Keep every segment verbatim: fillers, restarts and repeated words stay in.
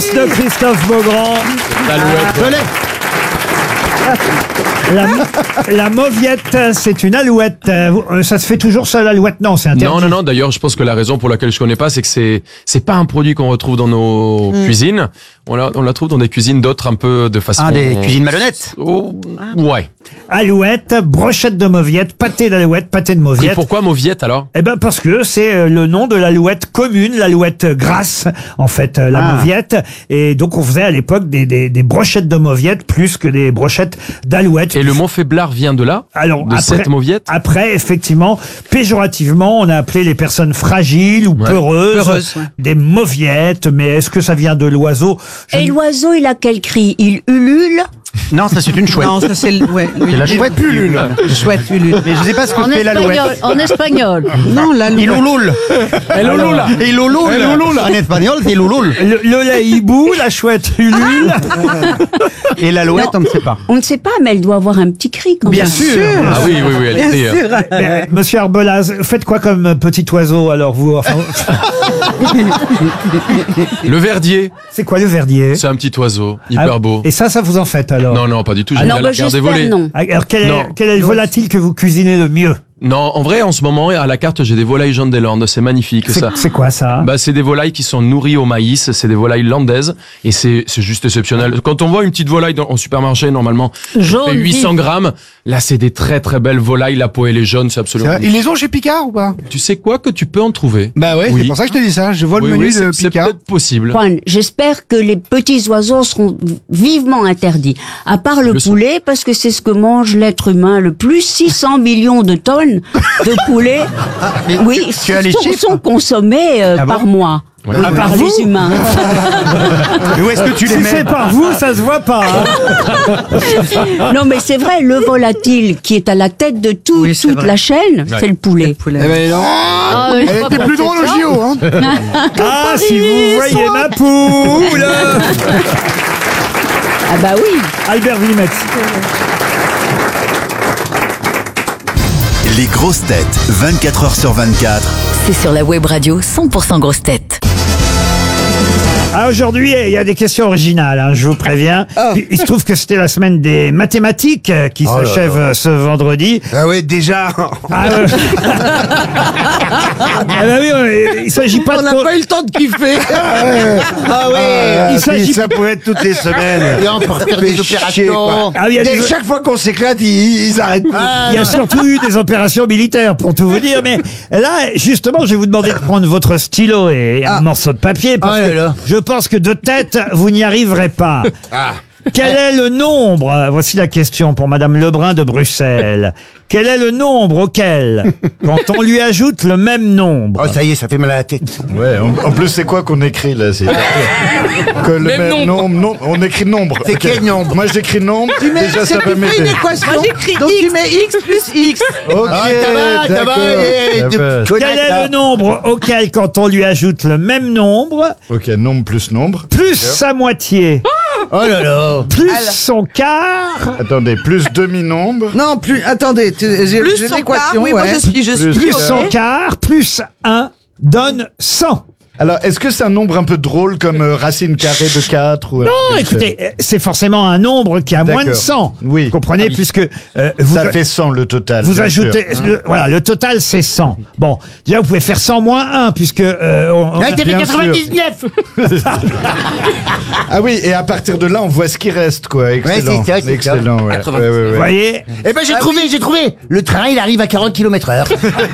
réponse de Christophe Beaugrand. L'alouette. La, la mauviette, c'est une alouette. Euh, Ça se fait toujours ça, l'alouette? Non, c'est interdit. Non, non, non. D'ailleurs, je pense que la raison pour laquelle je connais pas, c'est que c'est c'est pas un produit qu'on retrouve dans nos mm. cuisines. On la, on la trouve dans des cuisines d'autres un peu de façon. Ah, des cuisines malhonnêtes. Oh, ouais. Alouette, brochette de mauviette, pâté d'alouette, pâté de mauviette. Et pourquoi mauviette alors? Eh ben parce que c'est le nom de l'alouette commune, l'alouette grasse, en fait, la ah. mauviette. Et donc on faisait à l'époque des, des, des brochettes de mauviette plus que des brochettes d'alouette. Et le mot faiblard vient de là? Alors, de après, cette mauviette? Après, effectivement, péjorativement, on a appelé les personnes fragiles ou ouais. peureuses, peureuses ouais. des mauviettes. Mais est-ce que ça vient de l'oiseau? Je... Et l'oiseau, il a quel cri? Il ulule? Non, ça c'est une chouette. Non, ça c'est le, ouais, c'est la chouette ulule. Chouette ulule. Mais je sais pas ce que en fait l'alouette. En espagnol. Non, l'alouette. Il ulule. Elle ulule. Il ulule. En espagnol, c'est l'ulule. Le, le lait hibou, la chouette ulule. Et l'alouette, on ne sait pas. On ne sait pas, mais elle doit avoir un petit cri quand Bien même. sûr. Ah oui, oui, oui, elle Bien est. sûr. Euh, Monsieur Arbelaz, faites quoi comme petit oiseau alors vous? Enfin, Le verdier. c'est quoi le verdier? C'est un petit oiseau, hyper Ah, beau. Et ça, ça vous en fait alors? Non, non, pas du tout. Ah J'aime non, bien bah, la regarder j'espère voler. non. Alors quel est, Non. quel est le volatile que vous cuisinez le mieux? Non, en vrai, en ce moment, à la carte, j'ai des volailles Jean-des-Landes. C'est magnifique, C'est ça. c'est quoi ça? Bah, c'est des volailles qui sont nourries au maïs. C'est des volailles landaises. Et c'est, c'est juste exceptionnel. Quand on voit une petite volaille dans, en supermarché, normalement, Jaune, fait huit cents vif. grammes. Là, c'est des très, très belles volailles. La peau, elle est jaune. C'est absolument. Ils les ont chez Picard ou pas? Tu sais quoi que tu peux en trouver? Bah ouais, Oui. c'est pour ça que je te dis ça. Je vois Oui, le menu oui, de c'est, c'est Picard. peut-être possible. Juan, j'espère que les petits oiseaux seront vivement interdits. À part le, Le poulet, parce que c'est ce que mange l'être humain le plus. six cents millions de tonnes de poulet, oui, tu as les sont, chiffres sont consommés euh, Ah bon par mois. Ouais. Oui, Ah, par par vous les humains. Et où est-ce que tu les Si mets? c'est par vous, ça se voit pas. Hein. Non, mais c'est vrai, le volatile qui est à la tête de tout, Oui, c'est toute vrai. la chaîne, Ouais. c'est le poulet. Poulet. Eh ben non. Ah, oui, Elle je crois était pas plus que drôle c'est au ça. J O, hein. Ah, si vous voyez ma poule. Ah bah oui. Albert Willemette. Les grosses têtes, vingt-quatre heures sur vingt-quatre. C'est sur la web radio cent pour cent grosses têtes. Ah, aujourd'hui, il y a des questions originales, hein, je vous préviens. Il, il se trouve que c'était la semaine des mathématiques euh, qui Oh là s'achève là. euh, ce vendredi. Ah ouais, déjà. Ah, euh... ah bah oui, euh, il s'agit pas On de... n'a pas eu le temps de kiffer. Ah ouais. il s'agit- Ça pourrait être toutes les semaines. Et on peut faire Fait des chier, opérations. quoi. Ah, il y a Et des- chaque fois qu'on s'éclate, ils, ils arrêtent pas. Il y a surtout eu des opérations militaires, pour tout vous dire. Mais là, justement, je vais vous demander de prendre votre stylo et un morceau de papier. Parce Ah là que là. je pense que de tête, vous n'y arriverez pas. Quel est le nombre? Voici la question pour Madame Lebrun de Bruxelles. Quel est le nombre auquel, quand on lui ajoute le même nombre, Oh, ça y est, ça fait mal à la tête. Ouais, en, en plus, c'est quoi qu'on écrit là? C'est que le même, nombre. Non, on écrit nombre. C'est Ok. quel nombre? Moi, j'écris nombre. Tu mets, Déjà, c'est ça tu va fais une m'aider. équation. Moi, j'écris Donc X. tu mets X plus X. Ok, Ah, ça va, ça d'accord. va. eh, Ça de- va. connaître, quel est là. le nombre auquel, quand on lui ajoute le même nombre, Ok, nombre plus nombre. plus sa moitié, Oh là là. plus son quart, Attendez, plus demi-nombre. Non, plus. Attendez, tu- j'ai Plus j'ai son l'équation. Oui, moi ouais. je suis, je suis. Plus- plus Ok. son quart, plus un, donne cent. Alors, est-ce que c'est un nombre un peu drôle comme euh, racine carrée de quatre ou... Non, écoutez, euh, c'est forcément un nombre qui a moins de D'accord. cent. Oui. Vous comprenez, puisque euh, vous, Ça fait cent le total. vous bien ajoutez, sûr. le, voilà, le total c'est cent. Bon, déjà vous pouvez faire cent moins un, puisque euh, on, on- Là, t'as fait Bien sûr. quatre-vingt-dix-neuf. Ah oui, et à partir de là, on voit ce qui reste, quoi. Excellent. c'est ça, c'est ça. Excellent, ouais. Ouais, ouais, ouais. vous voyez. Eh ben, j'ai trouvé, j'ai trouvé. Le train, il arrive à quarante kilomètres heure.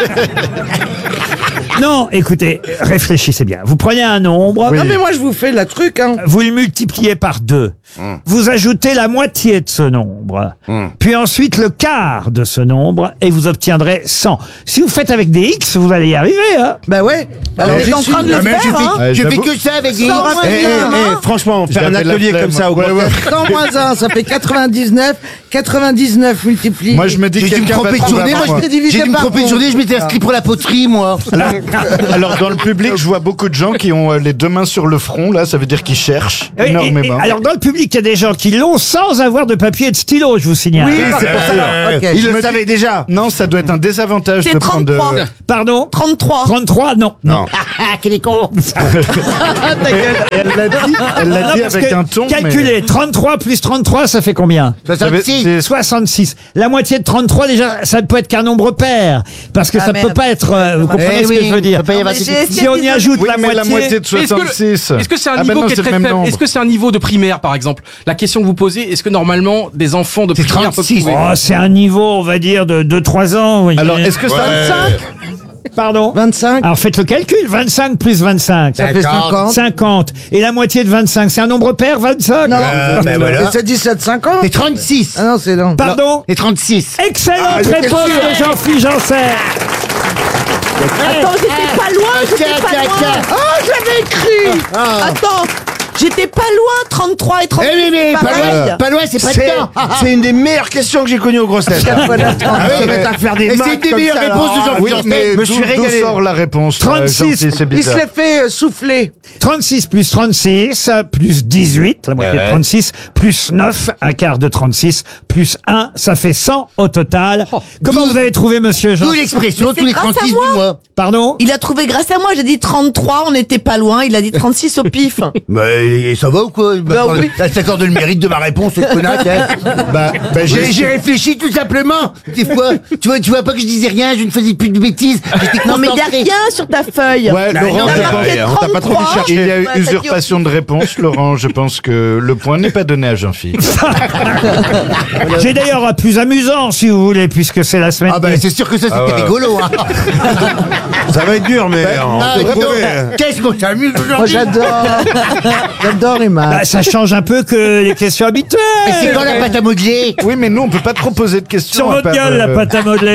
Non, écoutez, réfléchissez bien. Vous prenez un nombre, Oui. Non, mais moi je vous fais la truc, hein. vous le multipliez par deux. Vous ajoutez la moitié de ce nombre, puis ensuite le quart de ce nombre, et vous obtiendrez cent. Si vous faites avec des X, vous allez y arriver, hein. Bah ouais. Alors, j'y t'es en suis. train de le Ah, mais faire, je fais, hein. Ouais, je fais j'avoue. que ça avec des... Cent moins Eh, eh, un, eh, franchement, faire un J'avais la atelier flemme. comme ça au Ouais, ouais. cent moins un, ça fait quatre-vingt-dix-neuf. quatre-vingt-dix-neuf multiplié. Moi, je me dis que J'ai dû me quelqu'un va tromper de trouver journée, avant moi, moi. je- divisé j'ai dû me par tromper de onze. journée, je m'étais inscrit pour la poterie, moi. Alors, dans le public, je vois beaucoup de gens qui ont euh, les deux mains sur le front, là, ça veut dire qu'ils cherchent Et- et- énormément. et- alors, dans le public, il y a des gens qui l'ont sans avoir de papier et de stylo, je vous signale. Oui, C'est pour ça. euh, ok. Il Je le me savait dis- déjà. Non, ça doit être un désavantage C'est de prendre de... trente-trois. Pardon trente-trois. trente-trois, non. Non. Ah, quel est con. Elle l'a dit, elle l'a Non, dit parce avec que un ton, mais- calculez, trente-trois plus trente-trois, ça fait combien soixante-six. C'est- soixante-six. La moitié de trente-trois, déjà, ça ne peut être qu'un nombre pair. Parce que Ah, ça ne peut merde. pas être... euh, vous comprenez Eh ce que oui, je veux dire peut pas y avoir mais de- j'ai- Si on y ajoute Oui, la mais moitié... la moitié de Est-ce que, soixante-six. est-ce que c'est un Ah ben niveau non, qui est c'est le très même faible nombre. Est-ce que c'est un niveau de primaire, par exemple? La question que vous posez, est-ce que normalement des enfants de C'est primaire peuvent trente-six. trouver Oh, c'est un niveau, on va dire, de deux trois ans. vous voyez. Alors, est-ce que ça... vingt-cinq Pardon vingt-cinq Alors, faites le calcul. vingt-cinq plus vingt-cinq. Ça fait cinquante. cinquante. Et la moitié de vingt-cinq, c'est un nombre pair, vingt-cinq Non, Euh, ben voilà. mais c'est dix-sept cinquante. C'est trente-six. Ah non, c'est non. Pardon C'est trente-six. Excellente Ah, j'étais réponse sûr. de Jean-Philippe Janssen. Attends, j'étais pas loin, j'étais tiens, pas tiens, loin. tiens. Oh, j'avais écrit. Attends, j'étais pas loin, trente-trois et trente-six. Eh oui, mais pas pareil. loin, pas loin, c'est pas C'est dedans. c'est une des meilleures questions que j'ai connues aux grosses têtes. Quatre fois la trente. Ah oui, mais t'as faire des Et c'est maths une des comme meilleures ça, réponses là. de Jean-Philippe Oui, Janssen. mais Je me suis d'où- d'où régalé. sort la réponse euh, trente-six. Jean-Philippe, c'est Il se bizarre. l'est fait euh, souffler. trente-six plus trente-six, plus dix-huit, la moitié de trente-six, plus neuf, un quart de trente-six, plus un, ça fait cent au total. Comment vous avez trouvé, monsieur Jean D'où l'expression, Mais c'est tous les grâce à trente-six moi. du mois. Pardon Il a trouvé grâce à moi, j'ai dit trente-trois, on n'était pas loin, il a dit trente-six au pif. Mais ça va ou quoi? Bah oui. Ça s'accorde le mérite de ma réponse, cette connasse, hein. Bah, bah, J'ai j'ai réfléchi tout simplement. Des fois, tu vois, tu vois pas que je disais rien, je ne faisais plus de bêtises. J'étais Non mais il y a concentré. rien sur ta feuille. Ouais, Bah, Laurent, non, je mais pense- marqué on t'a pas trop trente-trois. il y a eu Ouais, t'as dit usurpation de réponse, Laurent. Je pense que le point n'est pas donné à Jean-Philippe. J'ai d'ailleurs un plus amusant, si vous voulez, puisque c'est la semaine. Ah ben c'est sûr que ça c'était Ah ouais. rigolo, hein. Ça va être dur, mais on Ah, peut dis donc, trouver. qu'est-ce qu'on s'amuse Moi, aujourd'hui. j'adore. J'adore les maths. Bah, ça change un peu que les questions habituelles. Mais c'est quand la pâte à modeler? Oui, mais nous, on peut pas trop poser de questions. Sur à votre part, gueule, la euh, pâte à modeler.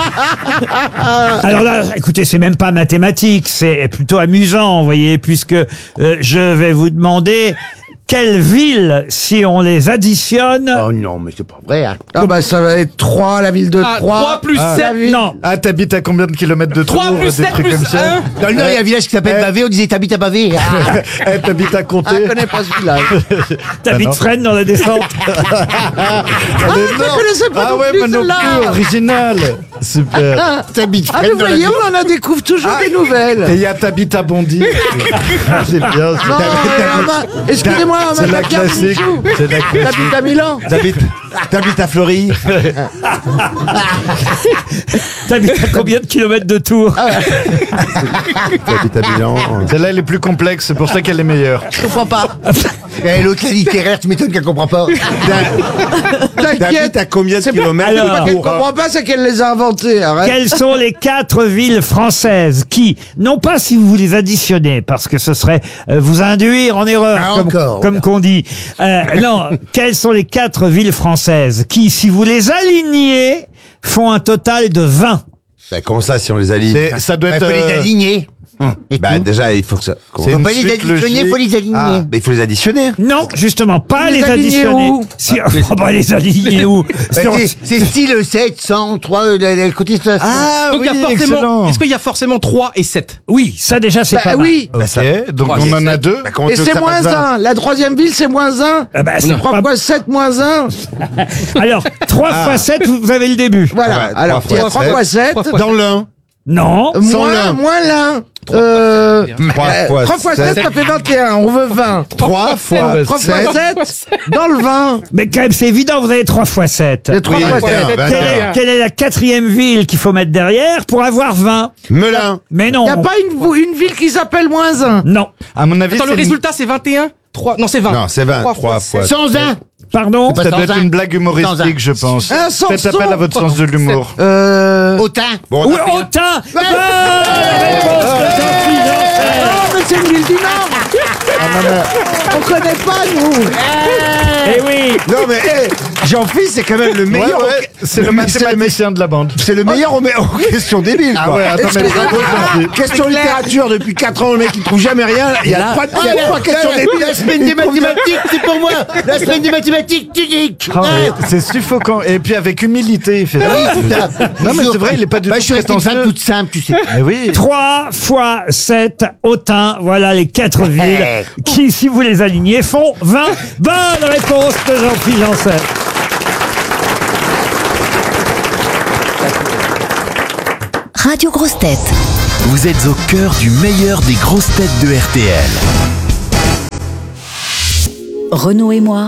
Alors là, écoutez, c'est même pas mathématique, c'est plutôt amusant, vous voyez, puisque euh, je vais vous demander quelle ville, si on les additionne... Oh non, mais c'est pas vrai, hein. Ah bah ça va être trois, la ville de Ah, Troyes. trois plus Ah, sept. la ville- Non, Ah, t'habites à combien de kilomètres de trois Tours, plus des sept trucs plus comme ça un. Dans le Nord, il y a un village qui s'appelle Eh. Bavé, on disait t'habites à Bavé. Ah. Eh, t'habites à Ah, Comté. je connais pas ce village. t'habites non. Fresnes dans la descente. Ah, je connaissais pas Ah non ouais, plus moi non celle-là. plus, original. Super. T'habites Ah, Fresnes vous dans la voyez, Descente. on en découvre toujours des nouvelles. Et il y a t'habites à Bondy. Ah, c'est bien. Non, euh, bah, excusez-moi, C'est la madame Pierre classique. Michou. C'est la classique. T'habites à Milan. T'habites t'habites à Fleury. T'habites à combien de kilomètres de Tours? T'habites à Milan. Celle-là, elle est plus complexe, c'est pour ça qu'elle est meilleure. Je comprends pas. Et l'autre, la littéraire, tu m'étonnes qu'elle comprend pas. T'inquiète. T'habites à combien de C'est pas, kilomètres Alors, pas de qu'elle Tours, hein? comprend pas, c'est qu'elle les a inventés. Arrête. Quelles sont les quatre villes françaises qui, non pas si vous les additionnez, parce que ce serait euh, vous induire en erreur, Ah, comme, encore, comme là. qu'on dit. Euh, non, quelles sont les quatre villes françaises qui, si vous les alignez, font un total de vingt? Bah, comment ça, si on les aligne? C'est- Ça doit Il être. faut les euh, aligner. Et Bah, tout. déjà, il faut que ça. C'est Faut une pas les suite additionner, logique. faut les aligner. Ah, bah, il faut les additionner. Non, justement, pas Les les, aligner additionner. où Si, oh, bah, les aligner où Bah, Sur- c'est- C'est style sept, cent, trois, euh, le le côté ça. Ah Donc oui, il y a forcément. excellent. Est-ce qu'il y a forcément trois et sept? Oui, ça déjà, c'est Bah pas mal. oui. Ok, donc Trois, on c'est en a sept. deux. Bah, comment Et tu veux c'est que ça moins fasse vingt? un. La troisième ville, c'est moins un. Ah bah, c'est trois pas- fois sept moins un. Alors, trois fois sept, vous vous avez le début. Voilà. Ouais, Alors, trois il y a fois trois fois sept. Trois fois Dans l'un. Non. Moins, l'un. moins l'un. Euh, Trois euh, fois trois fois sept, sept. ça fait vingt et un. On veut vingt. Trois fois trois fois sept. sept, dans le vingt. Mais quand même, c'est évident, vous avez trois fois sept. Les trois Oui, fois vingt et un, sept. vingt et Quelle un. est, quelle est la quatrième ville qu'il faut mettre derrière pour avoir vingt? Melun. Mais Il non. n'y a pas une, une ville qui s'appelle moins un. Non. À mon avis, Attends, le c'est une- résultat c'est vingt et un? trois. Non, c'est vingt. Non, c'est vingt. Trois Trois fois fois. Sans un. Pardon? pas ça doit sans être un. une blague Sans un. humoristique, je pense. Un sans Faites appel son. à votre sens de l'humour. Euh... Autain. Bon, on Oui, a fait un. Autun. Bonne réponse de Jean-Philippe Janssen. Oh, mais c'est une ville du Nord. On connaît pas, nous. Eh oui. Non mais eh, Jean-Philippe, c'est quand même le meilleur. Ouais, ouais, au- c'est le c'est mathématicien de la bande. C'est le meilleur aux, aux questions débiles. Ah quoi. ouais, attends, mais bravo, Jean-Philippe. Question littérature depuis quatre ans, le mec il trouve jamais rien. Il y a trois, il y a trois questions débiles. La semaine des mathématiques, c'est pour moi. La semaine des mathématiques, tu dis. Ah, mais c'est suffocant. Et puis avec humilité, il fait ça. Non, mais c'est vrai, il est pas du Bah, tout je suis resté une femme prétentieux. toute simple, tu sais. Mais oui. trois fois sept, Autun, voilà les quatre villes qui, si vous les alignez, font vingt. Bonne réponse de Jean-Philippe Janssen. Radio Grosses Têtes. Vous êtes au cœur du meilleur des grosses têtes de R T L. Renaud et moi,